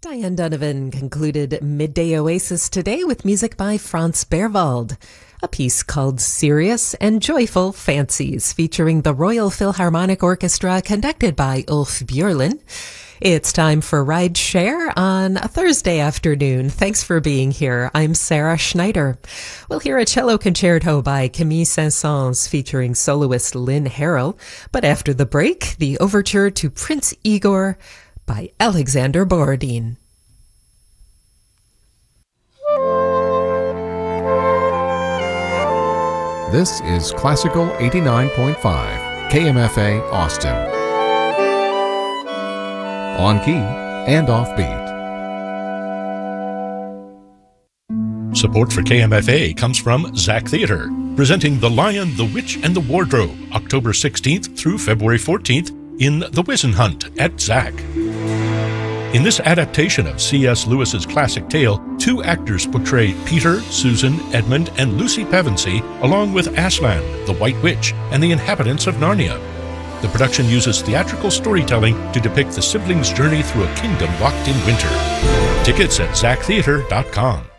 Diane Donovan concluded Midday Oasis today with music by Franz Berwald, a piece called Serious and Joyful Fancies, featuring the Royal Philharmonic Orchestra conducted by Ulf Björlin. It's time for Ride Share on a Thursday afternoon. Thanks for being here. I'm Sarah Schneider. We'll hear a cello concerto by Camille Saint-Saëns featuring soloist Lynn Harrell. But after the break, the overture to Prince Igor by Alexander Borodin. This is Classical 89.5, KMFA Austin. On key and offbeat. Support for KMFA comes from Zach Theatre, presenting The Lion, the Witch, and the Wardrobe, October 16th through February 14th in The Wizenhunt at Zach. In this adaptation of C.S. Lewis's classic tale, two actors portray Peter, Susan, Edmund, and Lucy Pevensey, along with Aslan, the White Witch, and the inhabitants of Narnia. The production uses theatrical storytelling to depict the siblings' journey through a kingdom locked in winter. Tickets at zachtheatre.com.